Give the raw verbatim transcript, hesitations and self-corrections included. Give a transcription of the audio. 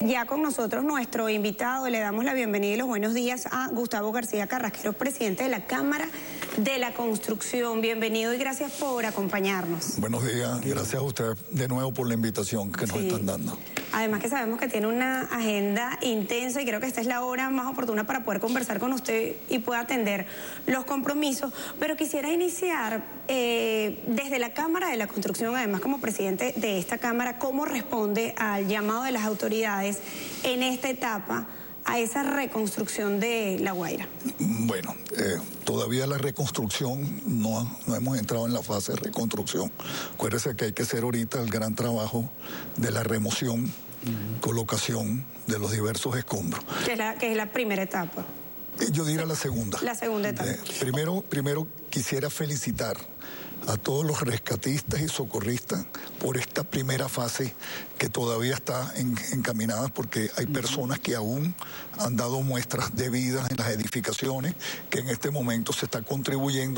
ya con nosotros nuestro invitado. Le damos la bienvenida y los buenos días a Gustavo García Carrasquero, presidente de la Cámara de la Construcción. Bienvenido y gracias por acompañarnos. Buenos días, gracias a usted de nuevo por la invitación que nos Sí. están dando. Además que sabemos que tiene una agenda intensa y creo que esta es la hora más oportuna para poder conversar con usted y pueda atender los compromisos. Pero quisiera iniciar eh, desde la Cámara de la Construcción, además como presidente de esta Cámara, ¿cómo responde al llamado de las autoridades en esta etapa a esa reconstrucción de La Guaira? Bueno, eh, todavía la reconstrucción, no, no hemos entrado en la fase de reconstrucción. Acuérdese que hay que hacer ahorita el gran trabajo de la remoción, uh-huh. colocación de los diversos escombros. Que es la, que es la primera etapa. Yo diría la segunda. La segunda etapa. Eh, primero, primero quisiera felicitar a todos los rescatistas y socorristas por esta primera fase que todavía está en, encaminada, porque hay personas que aún han dado muestras de vida en las edificaciones, que en este momento se está contribuyendo